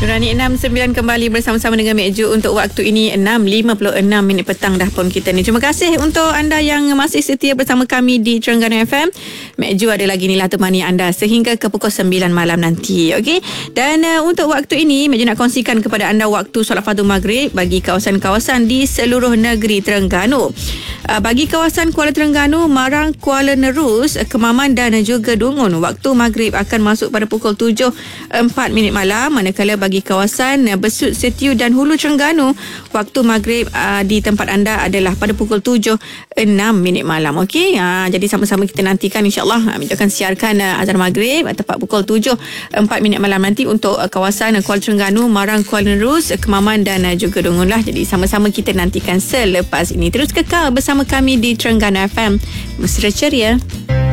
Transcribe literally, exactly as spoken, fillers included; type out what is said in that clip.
Nurani enam sembilan kembali bersama-sama dengan Mek Ju untuk waktu ini enam lima puluh enam minit petang dah pun kita ni. Terima kasih untuk anda yang masih setia bersama kami di Terengganu F M. Mek Ju ada lagi ni lah temani anda sehingga ke pukul sembilan malam nanti. Okey. Dan uh, untuk waktu ini Mek Ju nak kongsikan kepada anda waktu solat fardu maghrib bagi kawasan-kawasan di seluruh negeri Terengganu. Uh, bagi kawasan Kuala Terengganu, Marang, Kuala Nerus, Kemaman dan juga Dungun, waktu maghrib akan masuk pada pukul tujuh empat minit malam, manakala bagi kawasan Besut, Setiu dan Hulu Terengganu, waktu maghrib uh, di tempat anda adalah pada pukul tujuh enam minit malam. Okey, uh, jadi sama-sama kita nantikan insya-Allah uh, kita akan siarkan uh, azan maghrib tepat pukul tujuh empat minit malam nanti untuk uh, kawasan uh, Kuala Terengganu, Marang, Kuala Nerus, Kemaman dan uh, juga Dungun lah. Jadi sama-sama kita nantikan selepas ini. Terus kekal bersama kami di Terengganu F M. Mesra ceria.